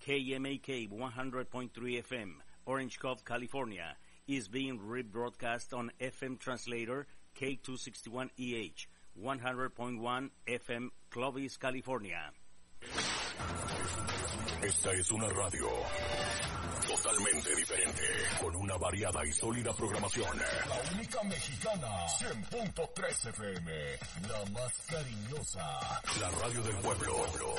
KMAK 100.3 FM, Orange Cove, California, is being rebroadcast on FM translator K261EH, 100.1 FM, Clovis, California. Esta es una radio totalmente diferente, con una variada y sólida programación. La única mexicana, 100.3 FM, la más cariñosa, la radio del pueblo.